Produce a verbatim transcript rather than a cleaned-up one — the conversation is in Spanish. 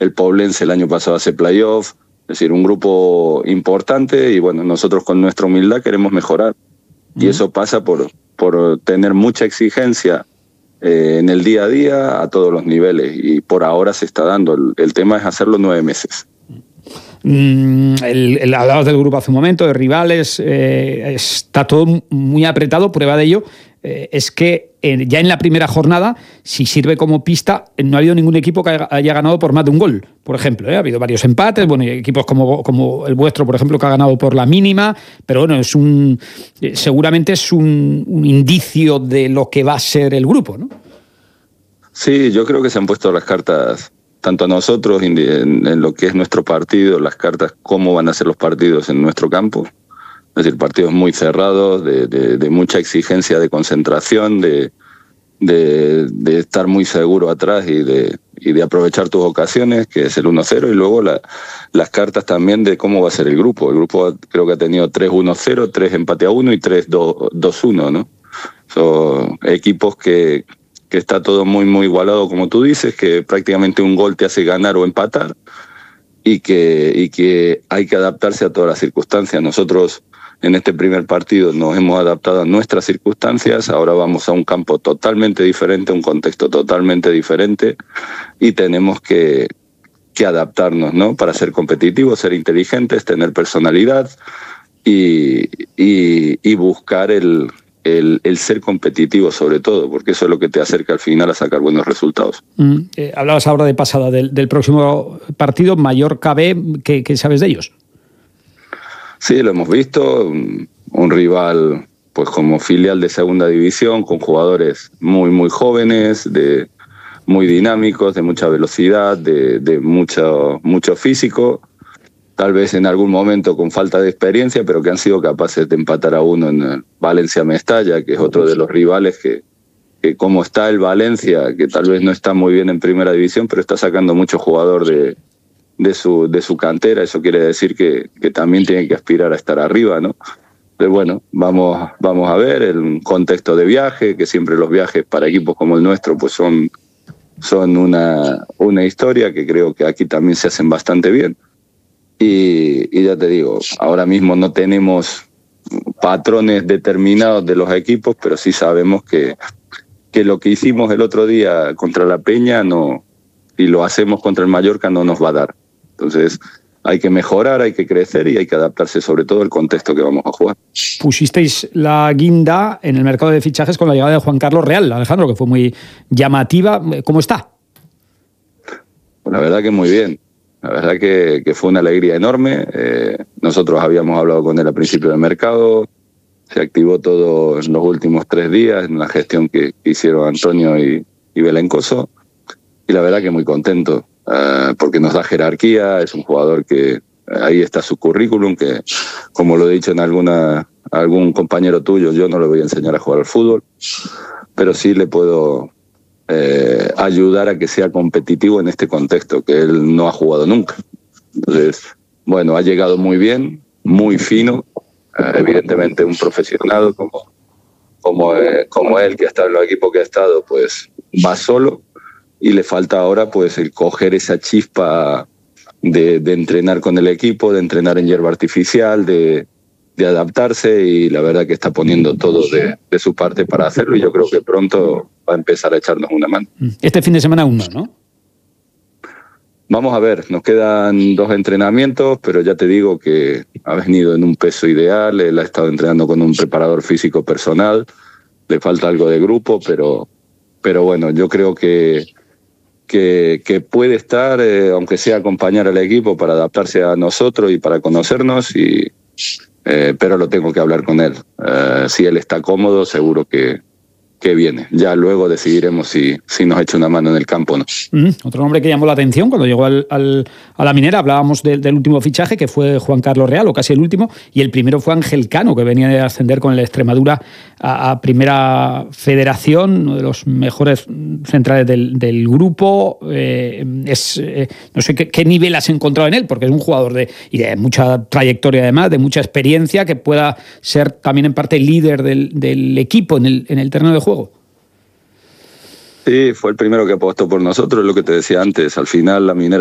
el Poblense el año pasado hace playoff, es decir, un grupo importante y bueno, nosotros con nuestra humildad queremos mejorar. Y eso pasa por, por tener mucha exigencia eh, en el día a día a todos los niveles y por ahora se está dando. El, el tema es hacerlo nueve meses. Mm, el, el, hablabas del grupo hace un momento, de rivales, eh, está todo muy apretado. Prueba de ello eh, es que eh, ya en la primera jornada, si sirve como pista, no ha habido ningún equipo que haya, haya ganado por más de un gol, por ejemplo. ¿eh? Ha habido varios empates, bueno, equipos como, como el vuestro, por ejemplo, que ha ganado por la mínima, pero bueno, es un eh, seguramente es un, un indicio de lo que va a ser el grupo, ¿no? Sí, yo creo que se han puesto las cartas, tanto a nosotros en, en lo que es nuestro partido, las cartas, cómo van a ser los partidos en nuestro campo. Es decir, partidos muy cerrados, de, de, de mucha exigencia de concentración, de, de, de estar muy seguro atrás y de, y de aprovechar tus ocasiones, que es el uno cero, y luego la, las cartas también de cómo va a ser el grupo. El grupo creo que ha tenido tres uno cero, tres empate a uno y tres dos uno, ¿no? Son equipos que, que está todo muy, muy igualado, como tú dices, que prácticamente un gol te hace ganar o empatar y que, y que hay que adaptarse a todas las circunstancias. Nosotros en este primer partido nos hemos adaptado a nuestras circunstancias, ahora vamos a un campo totalmente diferente, un contexto totalmente diferente y tenemos que, que adaptarnos, ¿no? Para ser competitivos, ser inteligentes, tener personalidad y, y, y buscar el, el, el ser competitivo sobre todo, porque eso es lo que te acerca al final a sacar buenos resultados. Mm, eh, hablabas ahora de pasada del, del próximo partido, Mallorca B, ¿qué, qué sabes de ellos? Sí, lo hemos visto, un, un rival pues como filial de segunda división, con jugadores muy muy jóvenes, de muy dinámicos, de mucha velocidad, de, de mucho, mucho físico, tal vez en algún momento con falta de experiencia, pero que han sido capaces de empatar a uno en el Valencia-Mestalla, que es otro de los rivales que, que como está el Valencia, que tal vez no está muy bien en primera división, pero está sacando mucho jugador de de su, de su cantera, eso quiere decir que, que también tiene que aspirar a estar arriba, ¿no? Pero bueno, vamos, vamos a ver el contexto de viaje, que siempre los viajes para equipos como el nuestro pues son, son una, una historia que creo que aquí también se hacen bastante bien. Y, y ya te digo, ahora mismo no tenemos patrones determinados de los equipos, pero sí sabemos que, que lo que hicimos el otro día contra la Peña no, y lo hacemos contra el Mallorca no nos va a dar. Entonces hay que mejorar, hay que crecer y hay que adaptarse sobre todo al contexto que vamos a jugar. Pusisteis la guinda en el mercado de fichajes con la llegada de Juan Carlos Real, Alejandro, que fue muy llamativa. ¿Cómo está? Pues la verdad que muy bien. La verdad que, que fue una alegría enorme. Eh, nosotros habíamos hablado con él a principio del mercado. Se activó todo en los últimos tres días en la gestión que hicieron Antonio y, y Belencoso. Y la verdad que muy contento. Uh, porque nos da jerarquía, es un jugador que ahí está su currículum, que como lo he dicho en alguna algún compañero tuyo, yo no le voy a enseñar a jugar al fútbol, pero sí le puedo eh, ayudar a que sea competitivo en este contexto, que él no ha jugado nunca. Entonces, bueno, ha llegado muy bien, muy fino, uh, evidentemente un profesional como, como, eh, como él, que ha estado en los equipos que ha estado, pues va solo. Y le falta ahora pues el coger esa chispa de, de entrenar con el equipo, de entrenar en hierba artificial, de, de adaptarse, y la verdad que está poniendo todo de, de su parte para hacerlo y yo creo que pronto va a empezar a echarnos una mano. Este fin de semana aún no, ¿no? Vamos a ver, nos quedan dos entrenamientos, pero ya te digo que ha venido en un peso ideal, él ha estado entrenando con un preparador físico personal, le falta algo de grupo, pero, pero bueno, yo creo que Que, que puede estar, eh, aunque sea acompañar al equipo para adaptarse a nosotros y para conocernos, y, eh, pero lo tengo que hablar con él. Eh, si él está cómodo, seguro que, que viene. Ya luego decidiremos si, si nos echa una mano en el campo o no. Mm, otro nombre que llamó la atención cuando llegó al, al, a la Minera, hablábamos de, del último fichaje, que fue Juan Carlos Real, o casi el último, y el primero fue Ángel Cano, que venía de ascender con el Extremadura a, a Primera Federación, uno de los mejores centrales del, del grupo. Eh, es, eh, no sé qué, qué nivel has encontrado en él, porque es un jugador de, y de mucha trayectoria además, de mucha experiencia, que pueda ser también en parte líder del, del equipo en el, en el terreno de juego. Sí, fue el primero que apostó por nosotros, lo que te decía antes. Al final la Minera